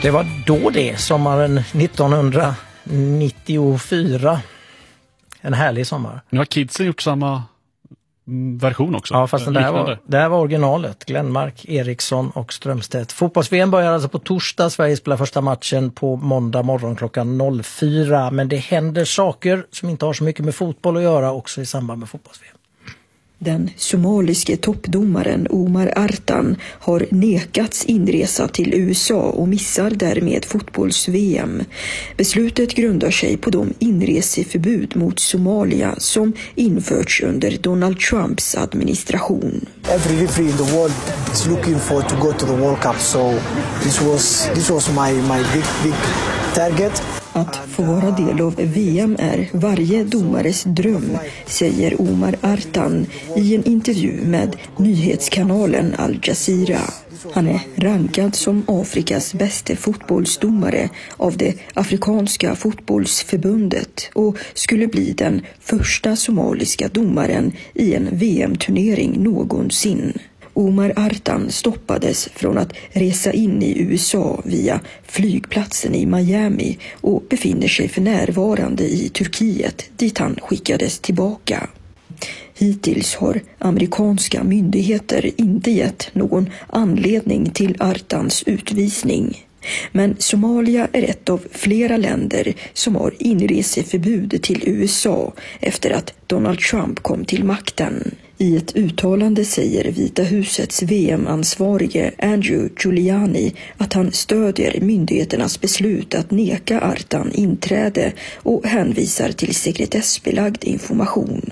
Det var då det, sommaren 1994. En härlig sommar. Nu har kidsen gjort samma version också. Ja, fast det här var originalet. Glenmark, Eriksson och Strömstedt. Fotbolls-VM börjar alltså på torsdag. Sverige spelar första matchen på måndag morgon klockan 04. Men det händer saker som inte har så mycket med fotboll att göra också i samband med fotbolls-VM. Den somaliske toppdomaren Omar Artan har nekats inresa till USA och missar därmed fotbolls-VM. Beslutet grundar sig på de inreseförbud mot Somalia som införts under Donald Trumps administration. Every referee in the world is looking for to go to the World Cup, so this was my big target. Att få vara del av VM är varje domares dröm, säger Omar Artan i en intervju med nyhetskanalen Al Jazeera. Han är rankad som Afrikas bästa fotbollsdomare av det afrikanska fotbollsförbundet och skulle bli den första somaliska domaren i en VM-turnering någonsin. Omar Artan stoppades från att resa in i USA via flygplatsen i Miami och befinner sig för närvarande i Turkiet dit han skickades tillbaka. Hittills har amerikanska myndigheter inte gett någon anledning till Artans utvisning. Men Somalia är ett av flera länder som har inreseförbud till USA efter att Donald Trump kom till makten. I ett uttalande säger Vita husets VM-ansvarige Andrew Giuliani att han stödjer myndigheternas beslut att neka Artan inträde och hänvisar till sekretessbelagd information.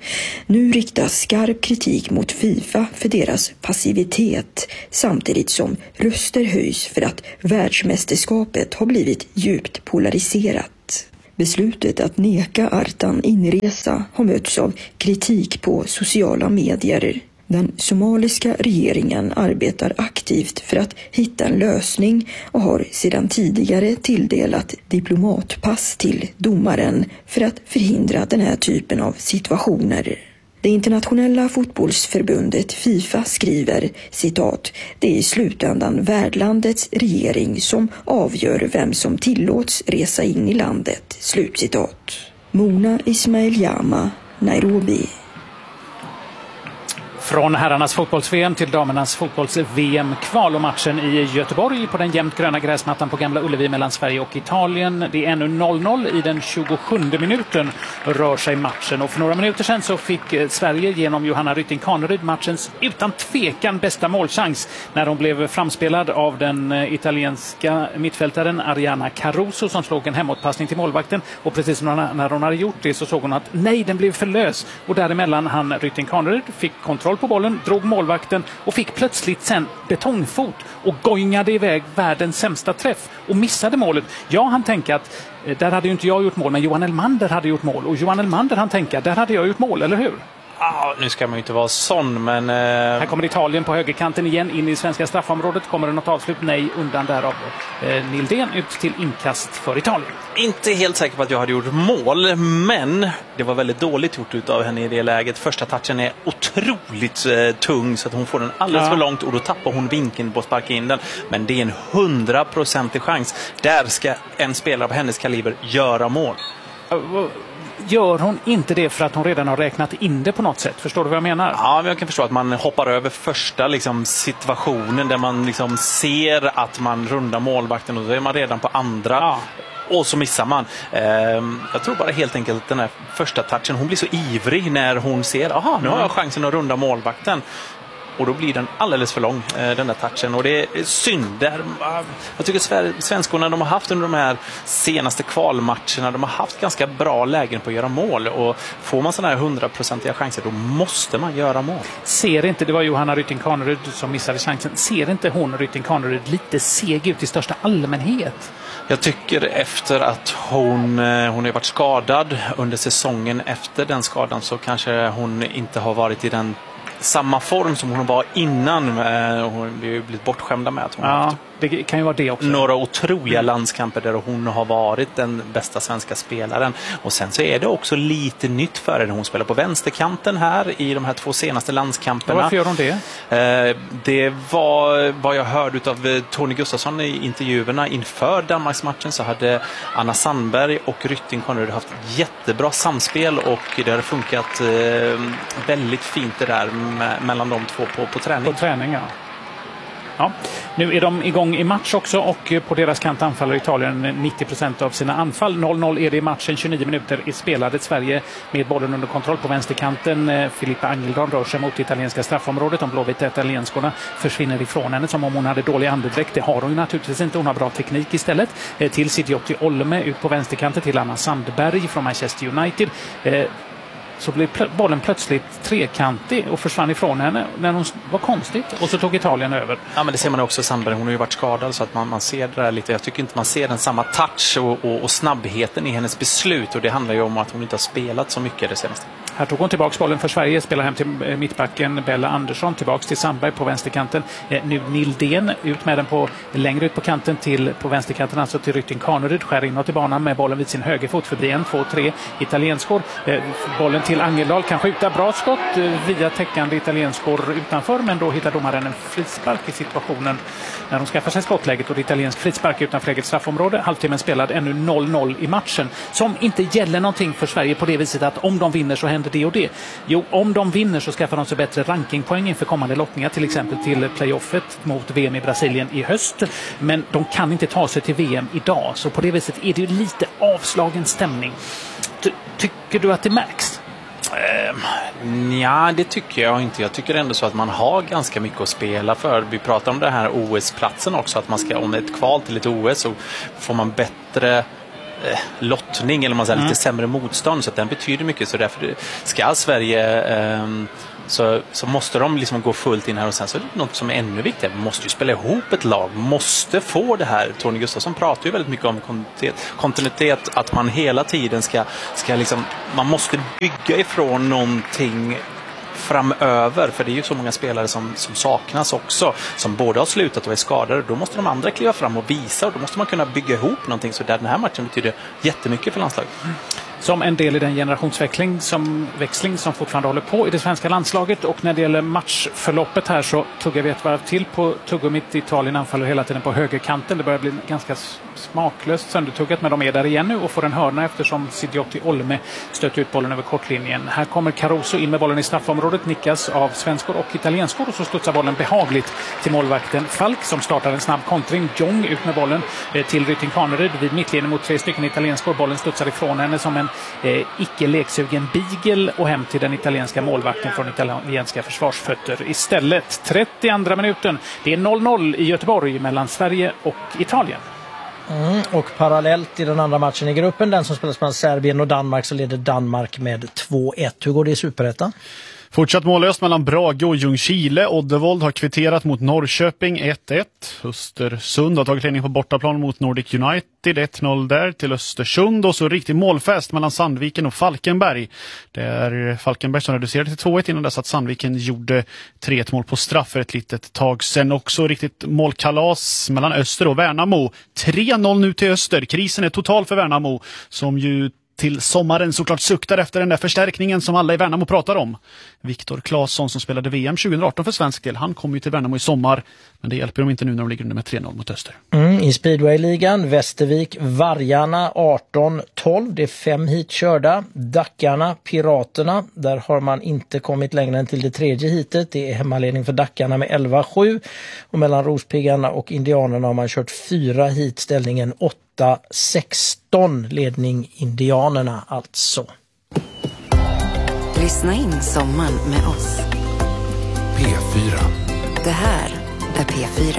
Nu riktas skarp kritik mot FIFA för deras passivitet samtidigt som röster höjs för att världsmästerskapet har blivit djupt polariserat. Beslutet att neka Artan inresa har mötts av kritik på sociala medier. Den somaliska regeringen arbetar aktivt för att hitta en lösning och har sedan tidigare tilldelat diplomatpass till domaren för att förhindra den här typen av situationer. Det internationella fotbollsförbundet FIFA skriver, citat, det är i slutändan värdlandets regering som avgör vem som tillåts resa in i landet, slutcitat. Mona Ismail Jama, Nairobi. Från herrarnas fotbolls-VM till damernas fotbolls-VM-kval och matchen i Göteborg på den jämnt gröna gräsmattan på Gamla Ullevi mellan Sverige och Italien. Det är ännu 0-0 i den 27 minuten rör sig matchen och för några minuter sedan så fick Sverige genom Johanna Rytting-Kaneryd matchens utan tvekan bästa målchans när hon blev framspelad av den italienska mittfältaren Ariana Caruso som slog en hemåtpassning till målvakten och precis när hon hade gjort det så såg hon att nej, den blev för lös och däremellan han Rytting-Kaneryd fick kontroll på bollen, drog målvakten och fick plötsligt sen betongfot och gojngade iväg världens sämsta träff och missade målet. Ja, han tänker att där hade ju inte jag gjort mål, men Johan Elmander hade gjort mål och Johan Elmander han tänker där hade jag gjort mål, eller hur? Ja, nu ska man ju inte vara sån, men... Här kommer Italien på högerkanten igen in i svenska straffområdet. Kommer det något avslut? Nej, undan därav. Nildén ut till inkast för Italien. Inte helt säker på att jag hade gjort mål, men det var väldigt dåligt gjort utav henne i det läget. Första touchen är otroligt tung så att hon får den alldeles för långt och då tappar hon vinkeln på att sparka in den. Men det är en 100% chans. Där ska en spelare på hennes kaliber göra mål. Gör hon inte det för att hon redan har räknat in det på något sätt? Förstår du vad jag menar? Ja, men jag kan förstå att man hoppar över första situationen där man ser att man rundar målvakten och då är man redan på andra. Ja. Och så missar man. Jag tror bara helt enkelt att den här första touchen, hon blir så ivrig när hon ser, aha, nu har jag chansen att runda målvakten. Och då blir den alldeles för lång, den där touchen. Och det är synd. Jag tycker svenskorna de har haft under de här senaste kvalmatcherna, de har haft ganska bra lägen på att göra mål. Och får man sådana här 100% chanser, då måste man göra mål. Ser inte, det var Johanna Rytting-Kaneryd som missade chansen. Ser inte hon Rytting-Kaneryd lite seg ut i största allmänhet? Jag tycker efter att hon har varit skadad under säsongen efter den skadan så kanske hon inte har varit i den samma form som hon var innan. Hon har blivit bortskämda med att hon har haft Det kan ju vara det också. Några otroliga landskamper där hon har varit den bästa svenska spelaren. Och sen så är det också lite nytt för henne. Hon spelar på vänsterkanten här i de här 2 senaste landskamperna. Varför gör hon det? Det var vad jag hörde av Tony Gustafsson i intervjuerna inför Danmarksmatchen, så hade Anna Sandberg och Rytting Conrad haft jättebra samspel och det har funkat väldigt fint det där mellan de två på träning. På träning, ja. Ja. Nu är de igång i match också och på deras kant anfaller Italien 90% av sina anfall. 0-0 är det i matchen, 29 minuter är spelade. Sverige med bollen under kontroll på vänsterkanten. Filippa Angeldal rör sig mot italienska straffområdet. De blåvita italienskorna försvinner ifrån henne som om hon hade dålig andedräkt. Det har hon ju naturligtvis inte. Hon har bra teknik istället. Till Sidiotti Olme ut på vänsterkanten till Anna Sandberg från Manchester United. Så blev bollen plötsligt trekantig och försvann ifrån henne när hon var konstigt. Och så tog Italien över. Ja, men det ser man också. Sandberg, hon har ju varit skadad så att man ser det där lite. Jag tycker inte man ser den samma touch och snabbheten i hennes beslut. Och det handlar ju om att hon inte har spelat så mycket det senaste. Här tog hon tillbaka bollen för Sverige, spelar hem till mittbacken Bella Andersson, tillbaks till Sandberg på vänsterkanten. Nu Nildén ut med den längre ut på kanten på vänsterkanten, alltså till Rytting Kaneryd, skär inåt i banan med bollen vid sin högerfot förbi 1-2-3 italienskor. Bollen till Angeldal, kan skjuta bra skott via täckande italienskor utanför, men då hittar domaren en frispark i situationen när de skaffar sig skottläget och det italiensk frispark utanför eget straffområde. Halvtimmen spelad, ännu 0-0 i matchen som inte gäller någonting för Sverige på det viset att om de vinner så händer det och det. Jo, om de vinner så skaffar de sig bättre rankingpoäng inför kommande lottningar, till exempel till playoffet mot VM i Brasilien i höst. Men de kan inte ta sig till VM idag, så på det viset är det lite avslagen stämning. Tycker du att det märks? Ja, det tycker jag inte. Jag tycker ändå så att man har ganska mycket att spela för. Vi pratar om det här OS-platsen också, att man ska, om ett kval till ett OS så får man bättre lottning eller man säger lite sämre motstånd, så att den betyder mycket. Så därför ska Sverige så måste de liksom gå fullt in här, och sen så är det något som är ännu viktigare. Man måste ju spela ihop ett lag, måste få det här. Tony Gustafsson pratar ju väldigt mycket om kontinuitet, att man hela tiden ska liksom, man måste bygga ifrån någonting framöver, för det är ju så många spelare som saknas också, som både har slutat och är skadade. Då måste de andra kliva fram och visa, och då måste man kunna bygga ihop någonting, så där den här matchen betyder jättemycket för landslaget. Som en del i den generationsväxling som fortfarande håller på i det svenska landslaget. Och när det gäller matchförloppet här så tuggar vi ett varv till på tuggummit. Italien anfaller hela tiden på högerkanten. Det börjar bli ganska smaklöst söndertuggat, men de är där igen nu och får en hörna eftersom Sidiotti Olme stöter ut bollen över kortlinjen. Här kommer Caruso in med bollen i straffområdet, nickas av svenskor och italienskor, och så studsar bollen behagligt till målvakten Falk som startar en snabb kontring. Jong ut med bollen till Rytting Kaneryd vid mittlinjen mot 3 stycken italienskor. Bollen studsar ifrån henne som en icke-leksugen beagle och hem till den italienska målvakten från italienska försvarsfötter istället. 32 minuten. Det är 0-0 i Göteborg mellan Sverige och Italien. Och parallellt i den andra matchen i gruppen, den som spelas mellan Serbien och Danmark, så leder Danmark med 2-1. Hur går det i Superettan? Fortsatt mållöst mellan Brage och Ljungskile. Oddevold har kvitterat mot Norrköping 1-1. Östersund har tagit ledning på bortaplan mot Nordic United 1-0 där till Östersund. Och så riktig målfest mellan Sandviken och Falkenberg. Det är Falkenberg som reducerade till 2-1 innan dess att Sandviken gjorde 3-1 mål på straff för ett litet tag sen. Också riktigt målkalas mellan Öster och Värnamo. 3-0 nu till Öster. Krisen är total för Värnamo som ju till sommaren såklart suktar efter den där förstärkningen som alla i Värnamo pratar om. Viktor Claesson som spelade VM 2018 för svensk del, han kom ju till Värnamo i sommar, men det hjälper dem inte nu när de ligger under med 3-0 mot Öster. I Speedway-ligan, Västervik, Vargarna 18-12, det är 5 hit körda. Dackarna, Piraterna, där har man inte kommit längre än till det 3:e hitet. Det är hemmaledning för Dackarna med 11-7, och mellan Rospiggarna och Indianerna har man kört 4 hit, ställningen 8-16, ledning Indianerna alltså. Lyssna in sommaren med oss. P4. Det här är P4.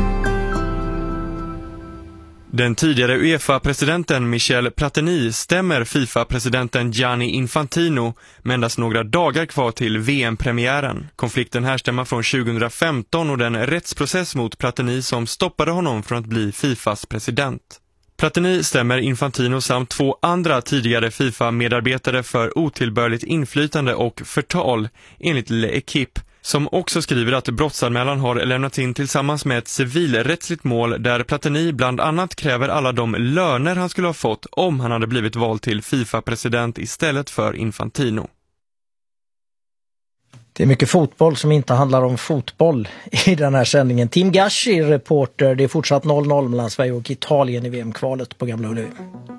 Den tidigare UEFA-presidenten Michel Platini stämmer FIFA-presidenten Gianni Infantino med endast några dagar kvar till VM-premiären. Konflikten härstammar från 2015 och den rättsprocess mot Platini som stoppade honom från att bli FIFAs president. Platini stämmer Infantino samt 2 andra tidigare FIFA-medarbetare för otillbörligt inflytande och förtal enligt L'Equipe, som också skriver att brottsanmälan har lämnats in tillsammans med ett civilrättsligt mål där Platini bland annat kräver alla de löner han skulle ha fått om han hade blivit vald till FIFA-president istället för Infantino. Det är mycket fotboll som inte handlar om fotboll i den här sändningen. Tim Gashi, reporter. Det är fortsatt 0-0 mellan Sverige och Italien i VM-kvalet på Gamla Ullevi.